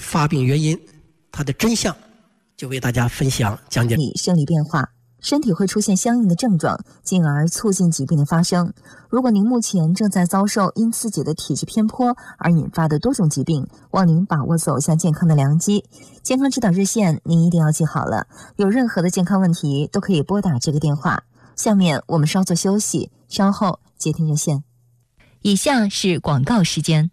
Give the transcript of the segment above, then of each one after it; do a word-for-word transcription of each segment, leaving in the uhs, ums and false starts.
发病原因，它的真相，就为大家分享讲解。 生理变化，身体会出现相应的症状，进而促进疾病的发生。如果您目前正在遭受因自己的体质偏颇而引发的多种疾病，望您把握走向健康的良机。健康指导热线您一定要记好了，有任何的健康问题都可以拨打这个电话。下面我们稍作休息，稍后接听热线。以下是广告时间。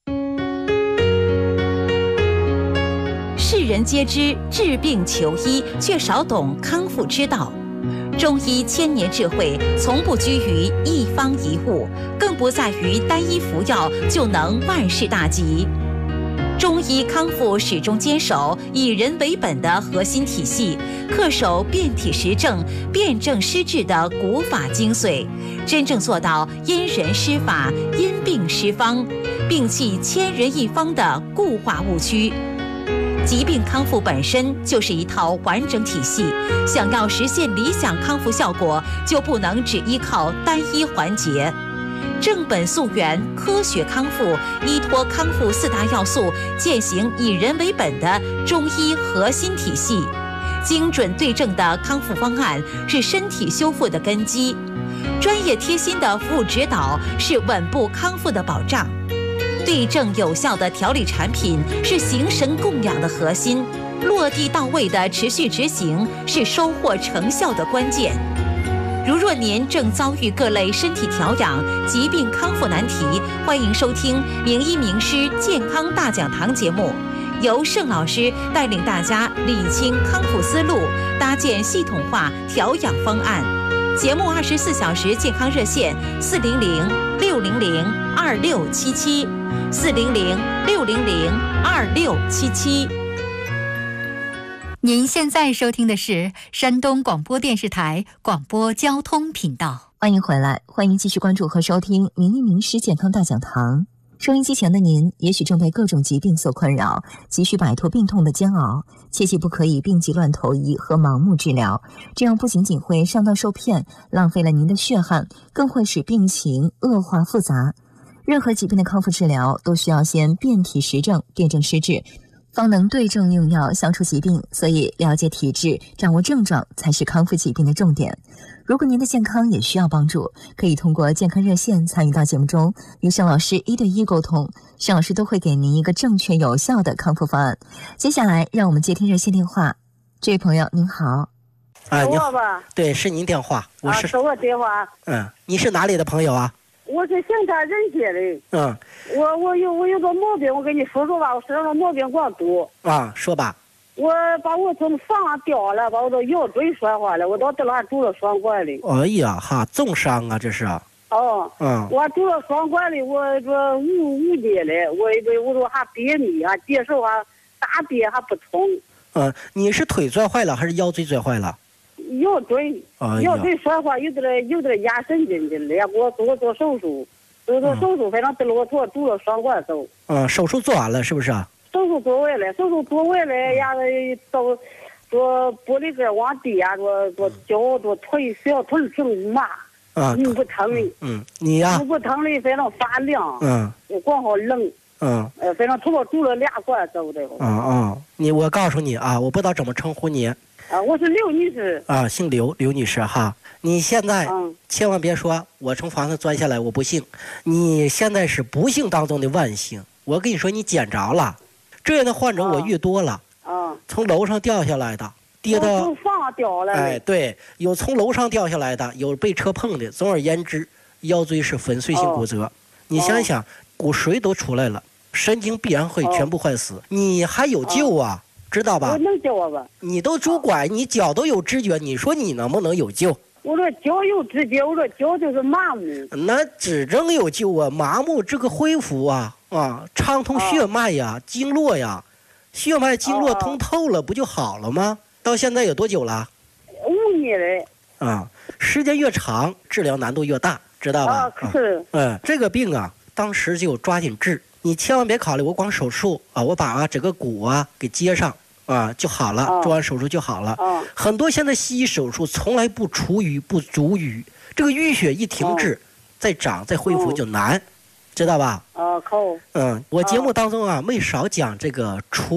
世人皆知治病求医，却少懂康复之道。中医千年智慧，从不拘于一方一物，更不在于单一服药就能万事大吉。中医康复始终坚守以人为本的核心体系，恪守辨体实证、辨证施治的古法精髓，真正做到因人施法、因病施方，摒弃千人一方的固化误区。疾病康复本身就是一套完整体系，想要实现理想康复效果，就不能只依靠单一环节。正本溯源，科学康复，依托康复四大要素，践行以人为本的中医核心体系。精准对症的康复方案是身体修复的根基，专业贴心的服务指导是稳步康复的保障。对症有效的调理产品是形神供养的核心，落地到位的持续执行是收获成效的关键。如若您正遭遇各类身体调养、疾病康复难题，欢迎收听名医名师健康大讲堂节目，由盛老师带领大家理清康复思路，搭建系统化调养方案。节目二十四小时健康热线四零零六零零二六七七四零零六零零二六七七。 您现在收听的是山东广播电视台广播交通频道。 欢迎回来，欢迎继续关注和收听名医名师健康大讲堂。收音机前的您也许正被各种疾病所困扰，急需摆脱病痛的煎熬，切记不可以病急乱投医和盲目治疗，这样不仅仅会上当受骗，浪费了您的血汗，更会使病情恶化复杂。任何疾病的康复治疗都需要先辨体实证、辨证施治，方能对症用药消除疾病，所以了解体质、掌握症状才是康复疾病的重点。如果您的健康也需要帮助，可以通过健康热线参与到节目中，与向老师一对一沟通，向老师都会给您一个正确有效的康复方案。接下来让我们接听热线电话。这位朋友您好。 啊，你好吧？ 对，是您电话，我是。 啊，是我电话。 嗯，你是哪里的朋友啊？ 我是邢台人街的。 嗯。 我我有我有个毛病，我跟你说说吧，我身上的毛病光多。 啊，说吧。 我把我从房上掉下来，把我的腰椎摔坏了，我到这了还拄了双拐的。 哎呀哈，重伤啊，这是。 哦。 嗯。 我拄了双拐的，我这五五节的，我这我说还便秘，还接受还大便还不通。 嗯，你是腿摔坏了还是腰椎摔坏了？ 腰椎， 哎、 腰椎摔坏，有点有点压神经的，也给我做做手术，做做手术，反正得了我做拄了双拐走。 嗯，手术做完了是不是？ 手术做完了，手术做完了呀，都做玻璃根往地下，做做脚，做腿，小腿挺麻， 啊， 嗯，不疼的。 嗯，你呀？ 不疼的，反正发凉。 嗯。 光好冷。 嗯。 呃，反正头发拄了俩拐走的。 啊啊！你我告诉你啊，我不知道怎么称呼你。 啊，我是刘女士。 啊，姓刘，刘女士哈。你现在、 嗯、 千万别说我从房子钻下来，我不幸。你现在是不幸当中的万幸。我跟你说，你捡着了。这样的患者我遇多了。 啊。 从楼上掉下来的，跌到从房上掉下来。 哎，对，有从楼上掉下来的，有被车碰的。总而言之，腰椎是粉碎性骨折。哦、你想想，骨髓都出来了，神经必然会全部坏死。哦、你还有救啊！哦，知道吧？ 我能救我吧？ 你都拄拐，你脚都有知觉，你说你能不能有救？ 我说脚有知觉，我说脚就是麻木。 那指征有救啊，麻木这个恢复啊啊，畅通血脉呀、啊、经络呀，血脉经络通透了，不就好了吗？到现在有多久了？ 五年了。 啊，时间越长，治疗难度越大，知道吧？ 啊，是。 嗯，这个病啊，当时就抓紧治。你千万别考虑我光手术啊，我把啊整个骨啊给接上啊就好了， 哦、 做完手术就好了。 哦、 很多现在西医手术从来不除瘀不足瘀，这个淤血一停滞，哦、再长再恢复就难，哦、知道吧？ 啊，靠。 嗯，我节目当中啊没少讲这个除